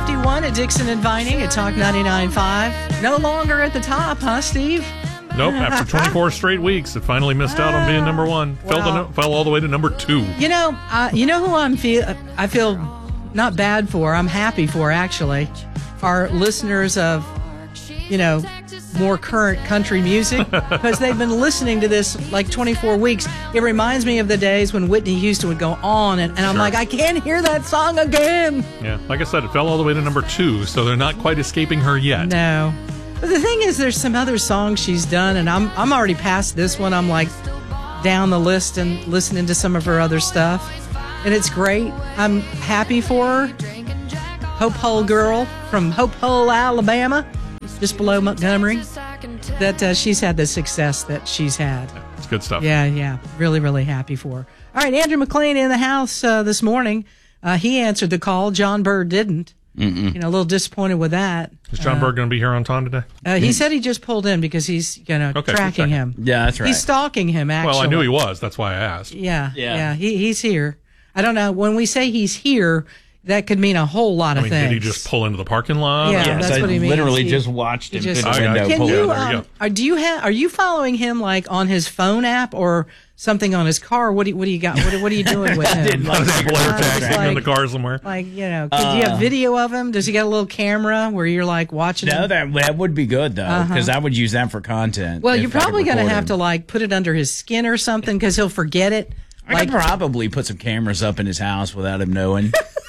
7:51 at Dixon and Vining at Talk 99.5. No longer at the top, huh, Steve? Nope. After 24 straight weeks, it finally missed out on being number one. Well, Fell all the way to number 2. You know who I feel not bad for. I'm happy for, actually. Our listeners of, more current country music, because they've been listening to this like 24 weeks. It reminds me of the days when Whitney Houston would go on, and I'm like, I can't hear that song again. Yeah, like I said, it fell all the way to number 2, so they're not quite escaping her yet. No. But the thing is, there's some other songs she's done, and I'm already past this one. I'm like down the list and listening to some of her other stuff, and it's great. I'm happy for her. Hope Hull girl from Hope Hull, Alabama, just below Montgomery, that she's had the success that she's had. It's good stuff. Yeah. Really, really happy for her. All right, Andrew McLean in the house this morning. He answered the call. John Bird didn't. Mm-mm. A little disappointed with that. Is John Bird going to be here on time today? He said he just pulled in because he's tracking him. Yeah, that's right. He's stalking him, actually. Well, I knew he was. That's why I asked. Yeah. He's here. I don't know. When we say he's here, that could mean a whole lot of things. Did he just pull into the parking lot? Yeah, that's what he means. Literally just watched him through the window. Can pull you, in. are you following him like on his phone app or something on his car? What do you got? What are you doing with him? Not his blare tag in the car somewhere. Do you have video of him? Does he got a little camera where you're like watching him? No, that would be good though, because I would use that for content. Well, you're probably going to have to put it under his skin or something because he'll forget it. I could probably put some cameras up in his house without him knowing.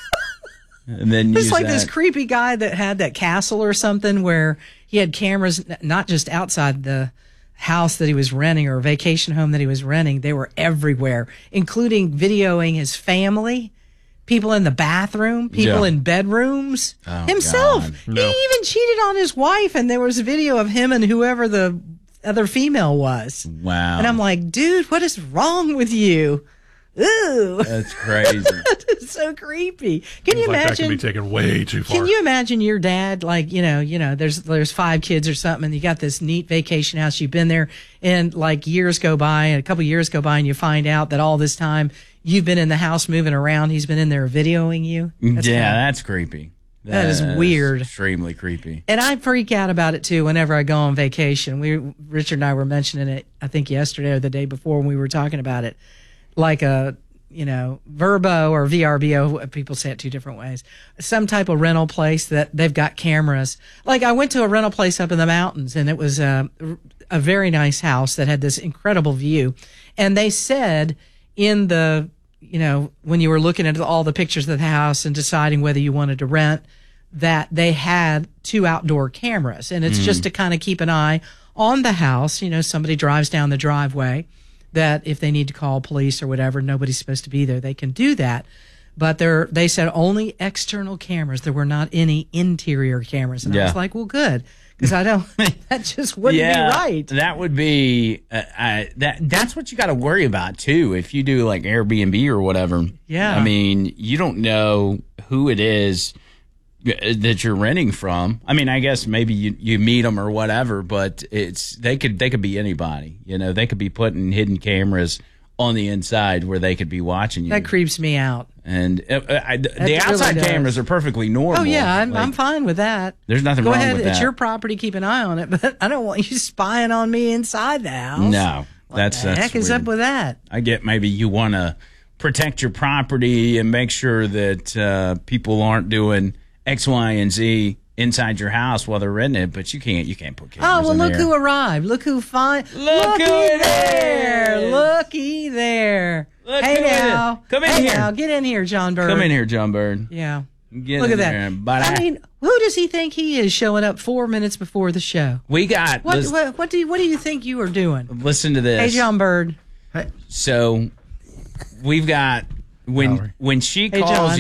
And then it's like this creepy guy that had that castle or something where he had cameras not just outside the house that he was renting or vacation home that he was renting. They were everywhere, including videoing his family, people in the bathroom, people in bedrooms, himself. No. He even cheated on his wife, and there was a video of him and whoever the other female was. Wow. And I'm like, dude, what is wrong with you? Ooh. That's crazy. It's so creepy. Can you imagine? That can be taken way too far. Can you imagine your dad, there's 5 kids or something, and you got this neat vacation house. You've been there, and years go by, and a couple years go by, and you find out that all this time you've been in the house moving around. He's been in there videoing you. That's creepy. That is weird. Extremely creepy. And I freak out about it too whenever I go on vacation. Richard and I were mentioning it, I think yesterday or the day before when we were talking about it. Like a, Verbo or VRBO, people say it 2 different ways. Some type of rental place that they've got cameras. Like I went to a rental place up in the mountains, and it was a very nice house that had this incredible view. And they said in the, when you were looking at all the pictures of the house and deciding whether you wanted to rent, that they had 2 outdoor cameras. And it's just to kind of keep an eye on the house. Somebody drives down the driveway, that if they need to call police or whatever, nobody's supposed to be there, they can do that. But they said only external cameras. There were not any interior cameras. And I was like, well, good, because that just wouldn't be right. That would be, that's what you got to worry about, too, if you do like Airbnb or whatever. Yeah. I mean, you don't know who it is that you're renting from. I mean, I guess maybe you meet them or whatever, but they could be anybody. They could be putting hidden cameras on the inside where they could be watching you. That creeps me out. And the outside cameras are perfectly normal. Oh yeah, I'm fine with that. There's nothing wrong with that. Go ahead, it's your property. Keep an eye on it, but I don't want you spying on me inside the house. No, what the heck is up with that? I get maybe you want to protect your property and make sure that people aren't doing X, Y, and Z inside your house while they're renting it, but you can't put cameras Oh, well, in look there. who arrived. Look who Looky there. Looky there. Hey now. Come in here. Now. Get in here, John Bird. Come in here, John Bird. Yeah. Look at that. I mean, who does he think he is showing up 4 minutes before the show? We got... What do you think you are doing? Listen to this. Hey, John Bird. Hey. So, we've got... When she calls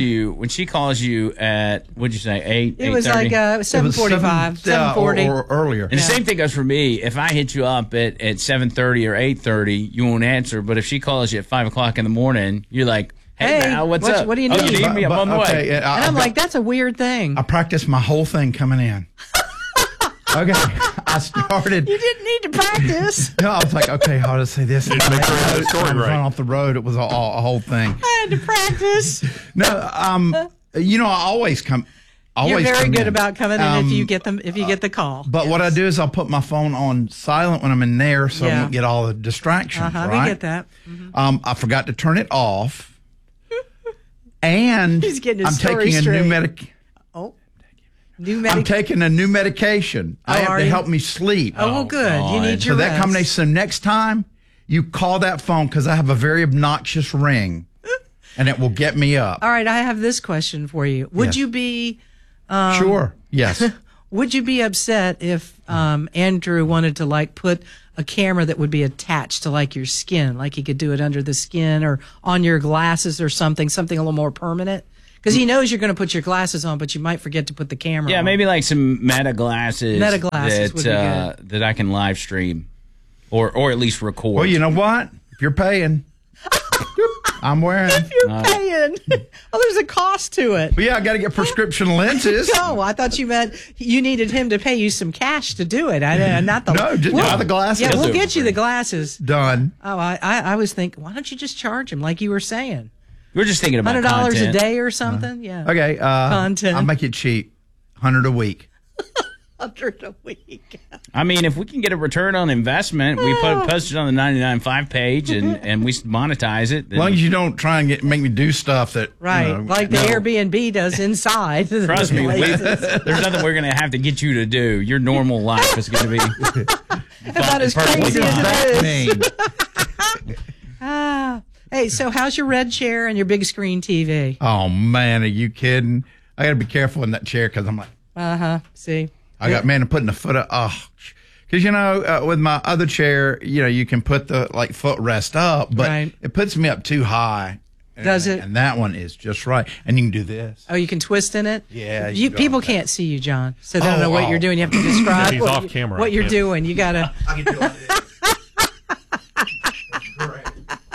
you at, what'd you say, 8? It was like 7:45, 7:40 or earlier. And the same thing goes for me. If I hit you up at 7:30 or 8:30, you won't answer. But if she calls you at 5 o'clock in the morning, you're like, "Hey, now, what's up? What do you need? Oh, you need me? I'm on the way." And I'm like, that's a weird thing. I practiced my whole thing coming in. Okay, I started. You didn't need to practice. No, I was like, okay, how to say this? Make sure the story right. Run off the road. It was a whole thing. I had to practice. No, I always come. You're very come good in. about coming in if you get the call. But what I do is I'll put my phone on silent when I'm in there, so I Yeah. won't get all the distractions. Right? We get that. I forgot to turn it off, and He's getting his I'm story taking straight. a new medication. I'm taking a new medication. I have are to you? help me sleep. Oh, well, good. You need So your that rest. combination. So next time you call that phone, because I have a very obnoxious ring, and it will get me up. All right, I have this question for you. Would Yes. you be Sure. Yes. Would you be upset if Andrew wanted to like put a camera that would be attached to like your skin, like he could do it under the skin or on your glasses or something a little more permanent? Because he knows you're going to put your glasses on, but you might forget to put the camera on. Yeah, maybe like some Meta glasses. Meta glasses would be good. That I can live stream, or at least record. Well, you know what? If you're paying, I'm wearing. You're paying. Oh, there's a cost to it. But yeah, I got to get prescription lenses. No, I thought you meant you needed him to pay you some cash to do it. Not the No, just buy the glasses. Yeah, He'll we'll do it get for you the free. glasses. Done. Oh, I was thinking, why don't you just charge him like you were saying? We're just thinking about $100 content. a day or something? Yeah. Okay. Content. I'll make it cheap. $100 a week. $100 a week. I mean, if we can get a return on investment, we post it on the 99.5 page and we monetize it. As long as you don't try and make me do stuff that Right, like the Airbnb does inside. Trust me, Places. there's nothing we're going to have to get you to do. Your normal life is going to be About as perfectly crazy as fine. it is. Hey, so how's your red chair and your big screen TV? Oh man, are you kidding? I got to be careful in that chair because I'm like, See? I got man putting the foot up. Oh, because with my other chair, you can put the footrest up, but Right. it puts me up too high. Does it? And that one is just right. And you can do this. Oh, you can twist in it? Yeah, you go people like that. can't see you, John. So they don't know what you're doing. You have to describe He's off camera. what you're Yeah. doing. You got to. I can do like this. That's great.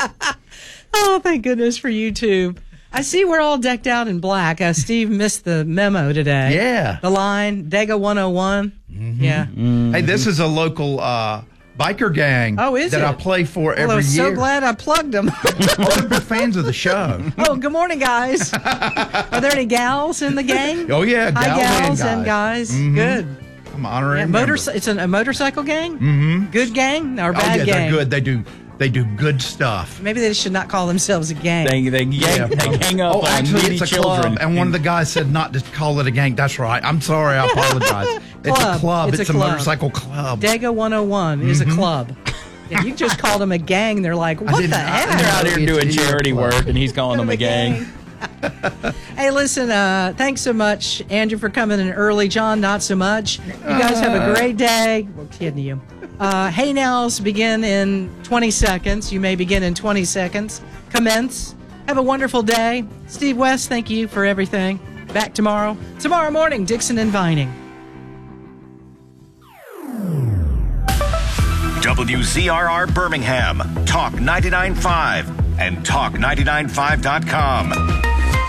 Oh, thank goodness for YouTube. I see we're all decked out in black. Steve missed the memo today. Yeah. The line, Dega 101. Yeah. Hey, this is a local biker gang. Oh, is that it? I play for Well, I'm every so year. glad I plugged them. Oh, they're big fans of the show. Oh, good morning, guys. Are there any gals in the gang? Oh yeah, Hi, gals and guys. Mhm. Good. I'm honoring. Yeah, it's a motorcycle gang? Mm-hmm. Good gang or bad yeah, gang? they're good. They do good stuff. Maybe they should not call themselves a gang. They hang up Oh, on actually, needy it's a children. club, and one of the guys said not to call it a gang. That's right. I'm sorry. I apologize. It's a club. It's It's a a club. motorcycle club. Dega 101 is a club. Yeah, you just called them a gang. They're like, what the didn't- heck? They're out here It's doing a charity club. work, and he's calling them a gang. Hey, listen, thanks so much, Andrew, for coming in early. John, not so much. You guys have a great day. We're kidding you. Hey Nows begin in 20 seconds. You may begin in 20 seconds. Commence. Have a wonderful day. Steve West, thank you for everything. Back tomorrow. Tomorrow morning, Dixon and Vining. WZRR Birmingham, Talk 99.5, and Talk995.com.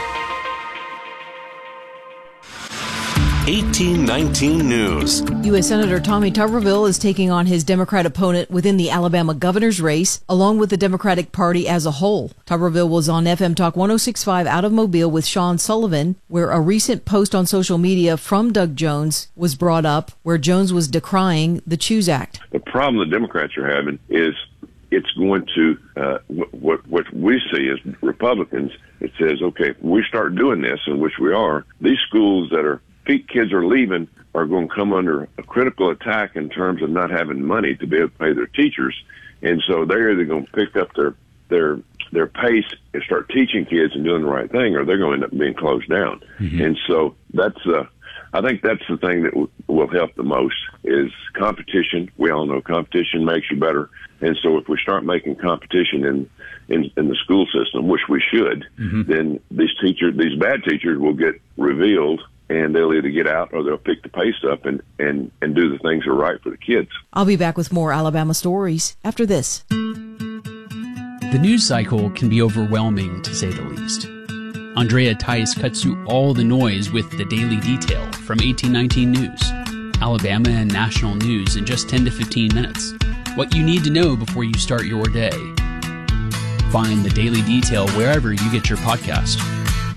1819 News. U.S. Senator Tommy Tuberville is taking on his Democrat opponent within the Alabama governor's race, along with the Democratic Party as a whole. Tuberville was on FM Talk 106.5 out of Mobile with Sean Sullivan, where a recent post on social media from Doug Jones was brought up, where Jones was decrying the Choose Act. The problem the Democrats are having is it's going to, what we see as Republicans, it says, okay, if we start doing this, in which we are, these schools that are kids are leaving are going to come under a critical attack in terms of not having money to be able to pay their teachers. And so they're either going to pick up their pace and start teaching kids and doing the right thing, or they're going to end up being closed down. Mm-hmm. And so I think that's the thing that will help the most is competition. We all know competition makes you better. And so if we start making competition in the school system, which we should, then these bad teachers will get revealed, and they'll either get out or they'll pick the pace up and do the things that are right for the kids. I'll be back with more Alabama stories after this. The news cycle can be overwhelming, to say the least. Andrea Tice cuts through all the noise with the Daily Detail from 1819 News. Alabama and national news in just 10 to 15 minutes. What you need to know before you start your day. Find the Daily Detail wherever you get your podcast.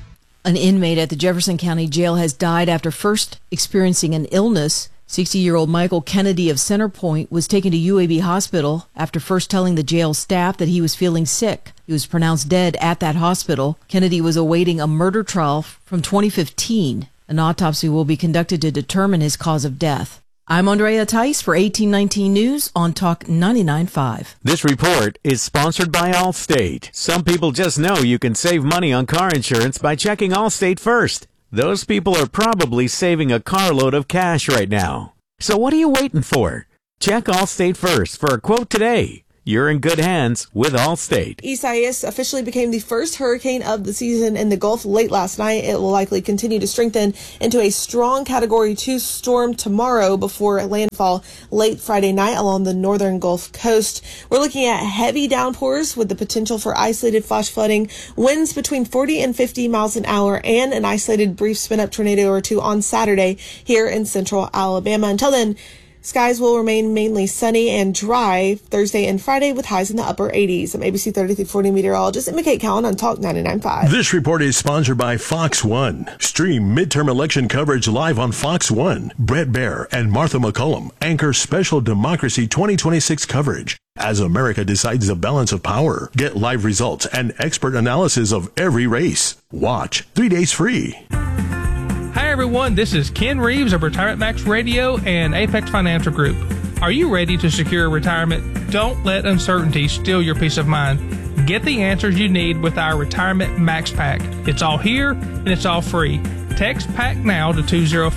An inmate at the Jefferson County Jail has died after first experiencing an illness. 60-year-old Michael Kennedy of Center Point was taken to UAB Hospital after first telling the jail staff that he was feeling sick. He was pronounced dead at that hospital. Kennedy was awaiting a murder trial from 2015. An autopsy will be conducted to determine his cause of death. I'm Andrea Tice for 1819 News on Talk 99.5. This report is sponsored by Allstate. Some people just know you can save money on car insurance by checking Allstate first. Those people are probably saving a carload of cash right now. So what are you waiting for? Check Allstate first for a quote today. You're in good hands with Allstate. Isaias officially became the first hurricane of the season in the Gulf late last night. It will likely continue to strengthen into a strong Category 2 storm tomorrow before landfall late Friday night along the northern Gulf Coast. We're looking at heavy downpours with the potential for isolated flash flooding, winds between 40 and 50 miles an hour, and an isolated brief spin-up tornado or two on Saturday here in central Alabama. Until then, skies will remain mainly sunny and dry Thursday and Friday with highs in the upper 80s. I'm ABC 3340 meteorologist Emma Kate Cowan on Talk 99.5. This report is sponsored by Fox One. Stream midterm election coverage live on Fox One. Brett Baer and Martha McCullum anchor special Democracy 2026 coverage as America decides the balance of power. Get live results and expert analysis of every race. Watch 3 days free. Hi everyone, this is Ken Reeves of Retirement Max Radio and Apex Financial Group. Are you ready to secure retirement? Don't let uncertainty steal your peace of mind. Get the answers you need with our Retirement Max Pack. It's all here and it's all free. Text PACK now to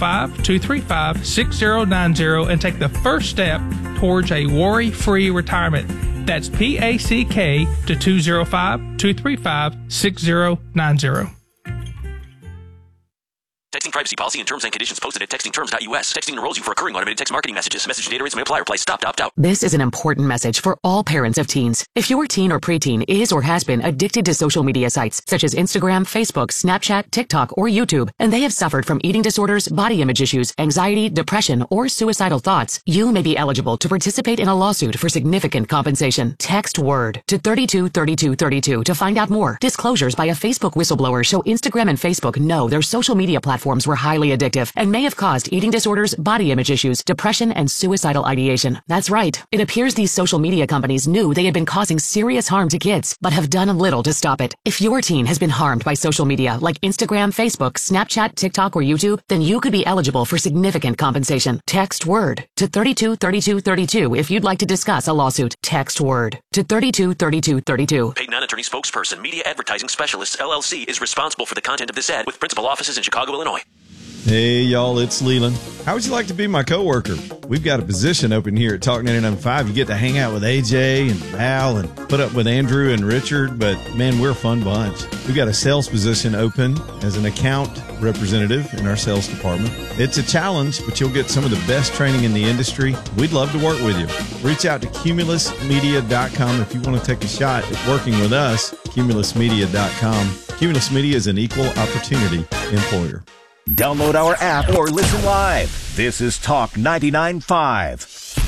205-235-6090 and take the first step towards a worry-free retirement. That's PACK to 205-235-6090. Texting privacy policy and terms and conditions posted at textingterms.us. Texting enrolls you for recurring automated text marketing messages. Message data rates may apply. Reply stop to opt out. This is an important message for all parents of teens. If your teen or preteen is or has been addicted to social media sites such as Instagram, Facebook, Snapchat, TikTok, or YouTube, and they have suffered from eating disorders, body image issues, anxiety, depression, or suicidal thoughts, you may be eligible to participate in a lawsuit for significant compensation. Text WORD to 323232 to find out more. Disclosures by a Facebook whistleblower show Instagram and Facebook know their social media platforms were highly addictive and may have caused eating disorders, body image issues, depression, and suicidal ideation. That's right. It appears these social media companies knew they had been causing serious harm to kids, but have done little to stop it. If your teen has been harmed by social media like Instagram, Facebook, Snapchat, TikTok, or YouTube, then you could be eligible for significant compensation. Text WORD to 323232 if you'd like to discuss a lawsuit. Text WORD to 323232. Paid non-attorney spokesperson, Media Advertising Specialists, LLC, is responsible for the content of this ad with principal offices in Chicago, Illinois. Hey, y'all, it's Leland. How would you like to be my coworker? We've got a position open here at Talk 99.5. You get to hang out with AJ and Val and put up with Andrew and Richard, but man, we're a fun bunch. We've got a sales position open as an account representative in our sales department. It's a challenge, but you'll get some of the best training in the industry. We'd love to work with you. Reach out to cumulusmedia.com if you want to take a shot at working with us. Cumulusmedia.com. Cumulus Media is an equal opportunity employer. Download our app or listen live. This is Talk 99.5.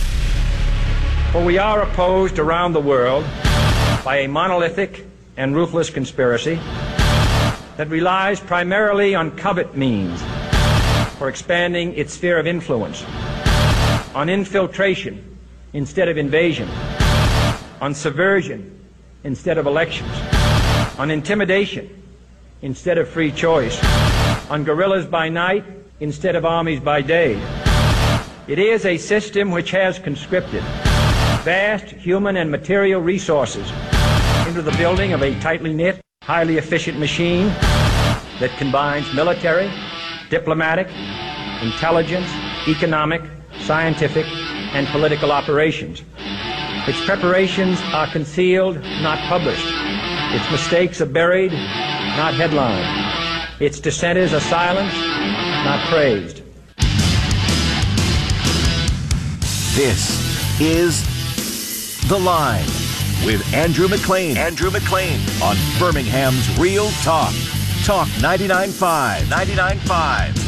For we are opposed around the world by a monolithic and ruthless conspiracy that relies primarily on covert means for expanding its sphere of influence, on infiltration instead of invasion, on subversion instead of elections, on intimidation instead of free choice, on guerrillas by night instead of armies by day. It is a system which has conscripted vast human and material resources into the building of a tightly knit, highly efficient machine that combines military, diplomatic, intelligence, economic, scientific, and political operations. Its preparations are concealed, not published. Its mistakes are buried, not headlined. Its dissenters are silenced, not praised. This is The Line with Andrew McLean. Andrew McLean on Birmingham's Real Talk. Talk 99.5. 99.5.